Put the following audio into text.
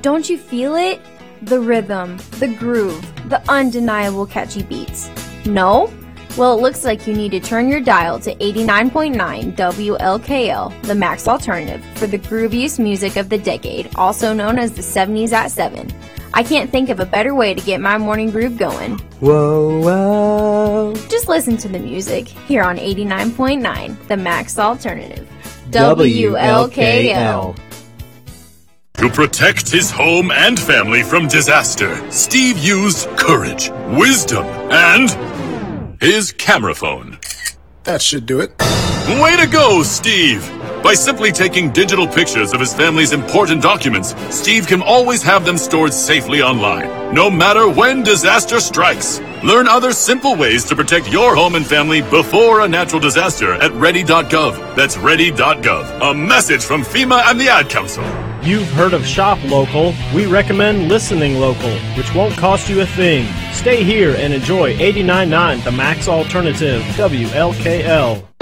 Don't you feel it? The rhythm, the groove, the undeniable catchy beats. No? Well, it looks like you need to turn your dial to 89.9 WLKL, the Max Alternative, for the grooviest music of the decade, also known as the 70s at 7. I can't think of a better way to get my morning groove going. Whoa, whoa. Just listen to the music here on 89.9, the Max Alternative. WLKL. To protect his home and family from disaster, Steve used courage, wisdom, and his camera phone. That should do it. Way to go, Steve! By simply taking digital pictures of his family's important documents, Steve can always have them stored safely online, no matter when disaster strikes. Learn other simple ways to protect your home and family before a natural disaster at ready.gov. That's ready.gov. A message from FEMA and the Ad Council. You've heard of Shop Local. We recommend listening local, which won't cost you a thing. Stay here and enjoy 89.9 The Max Alternative, WLKL.